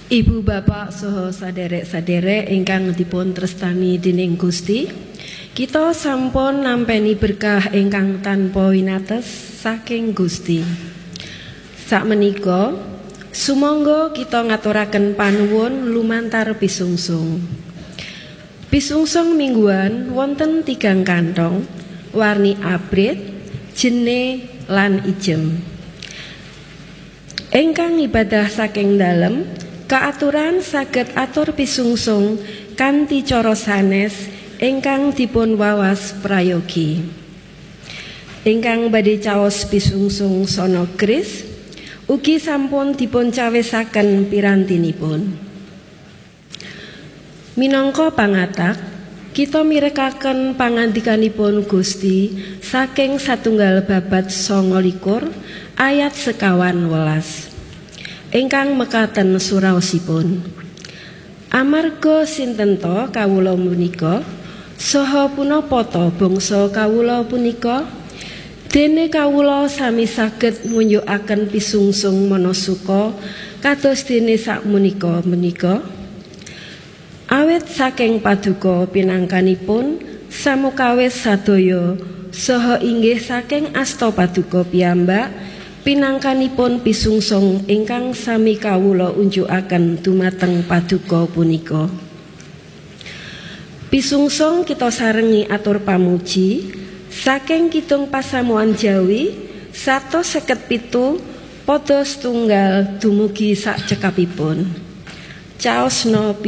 Ibu bapak saha saderek-saderek ingkang dipun tresnani dening Gusti, kita sampun nampeni berkah ingkang tanpa winates saking Gusti. Sakmenika sumangga kita ngaturaken panuwun lumantar pisungsung. Pisungsung mingguan wonten 3 kantong, warni abrit, jene lan ijem. Ingkang ibadah saking dalem kaaturan saged atur pisungsung kanthi cara sanes ingkang dipun wawas prayogi. Ingkang badhe caos pisungsung sono kris ugi sampun dipun cawisaken pirantinipun. Minangka pangatak, kita mirekaken pangandikanipun Gusti saking satunggal Babad 29 ayat 51. Ingkang mekaten suraosipun. Amarga sinten to kawula punika saha punapa to bangsa kawula punika, dene kawula sami saged ngunjukaken pisungsung manasuka kados dene sakmenika menika. Awit saking paduka pinangkanipun samukawis sadaya saha inggih saking asta paduka piyambak pinangkanipun pisungsung ingkang sami kawula unjukaken dumateng paduka punika. Pisungsung kita sarengi atur pamuji saking Kidung Pasamuan Jawi 157 pada setunggal dumugi sak cekapipun. Caosna